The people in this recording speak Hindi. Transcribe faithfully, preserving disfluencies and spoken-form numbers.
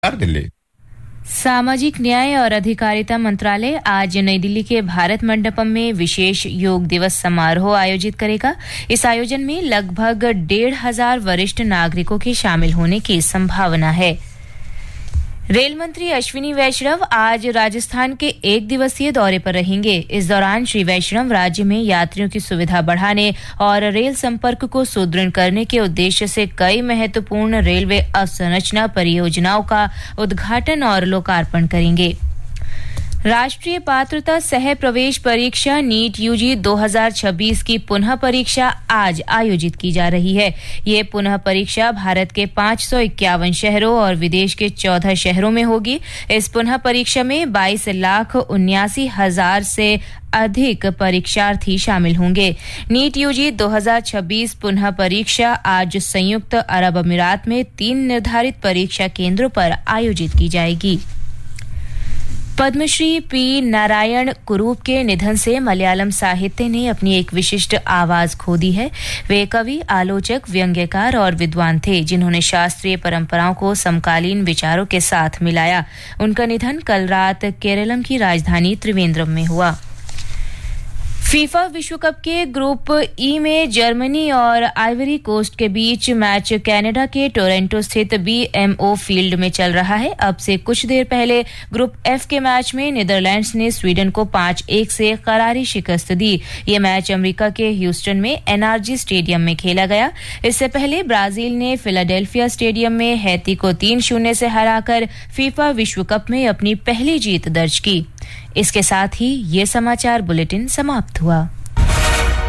दिल्ली। सामाजिक न्याय और अधिकारिता मंत्रालय आज नई दिल्ली के भारत मंडपम में विशेष योग दिवस समारोह आयोजित करेगा। इस आयोजन में लगभग डेढ़ हजार वरिष्ठ नागरिकों के शामिल होने की संभावना है। रेल मंत्री अश्विनी वैष्णव आज राजस्थान के एक दिवसीय दौरे पर रहेंगे। इस दौरान श्री वैष्णव राज्य में यात्रियों की सुविधा बढ़ाने और रेल संपर्क को सुदृढ़ करने के उद्देश्य से कई महत्वपूर्ण रेलवे अवसंरचना परियोजनाओं का उद्घाटन और लोकार्पण करेंगे। राष्ट्रीय पात्रता सह प्रवेश परीक्षा नीट यूजी दो हज़ार छब्बीस की पुनः परीक्षा आज आयोजित की जा रही है। ये पुनः परीक्षा भारत के पाँच सौ इक्यावन शहरों और विदेश के चौदह शहरों में होगी। इस पुनः परीक्षा में बाईस लाख उन्यासी हजार से अधिक परीक्षार्थी शामिल होंगे। नीट यूजी दो हज़ार छब्बीस पुनः परीक्षा आज संयुक्त अरब अमीरात में तीन निर्धारित परीक्षा केंद्रों पर आयोजित की जाएगी। पद्मश्री पी नारायण कुरूप के निधन से मलयालम साहित्य ने अपनी एक विशिष्ट आवाज खो दी है। वे कवि, आलोचक, व्यंग्यकार और विद्वान थे, जिन्होंने शास्त्रीय परंपराओं को समकालीन विचारों के साथ मिलाया। उनका निधन कल रात केरलम की राजधानी त्रिवेंद्रम में हुआ। फीफा विश्व कप के ग्रुप ई में जर्मनी और आइवरी कोस्ट के बीच मैच कनाडा के टोरंटो स्थित बीएमओ फील्ड में चल रहा है। अब से कुछ देर पहले ग्रुप एफ के मैच में नीदरलैंड्स ने स्वीडन को पाँच एक से करारी शिकस्त दी। ये मैच अमेरिका के ह्यूस्टन में एनआरजी स्टेडियम में खेला गया। इससे पहले ब्राजील ने फिलाडेल्फिया स्टेडियम में हैती को तीन शून्य से हराकर फीफा विश्व कप में अपनी पहली जीत दर्ज की। इसके साथ ही ये समाचार बुलेटिन समाप्त हुआ।